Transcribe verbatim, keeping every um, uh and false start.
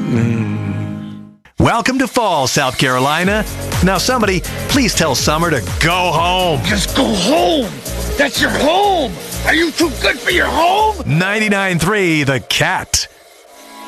Welcome to fall, South Carolina. Now, somebody, please tell Summer to go home. Just go home. That's your home. Are you too good for your home? ninety-nine point three The Cat.